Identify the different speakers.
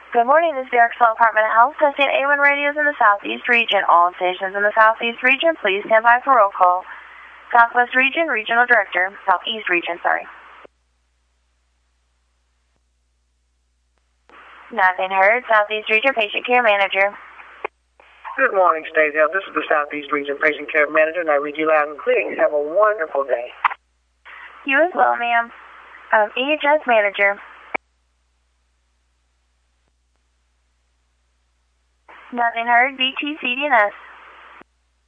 Speaker 1: Good morning, this is the Arkansas Department of Health, testing A1 radios in the Southeast region. All stations in the Southeast region, please stand by for roll call. Southwest region, regional director. Southeast region, sorry. Nothing heard. Southeast region, patient care manager.
Speaker 2: Good morning, State Health. This is the Southeast Region Patient Care Manager, and I read you loud and clear. Have a wonderful day.
Speaker 1: You as well, ma'am. EHS manager. Nothing heard. BT, CDNS.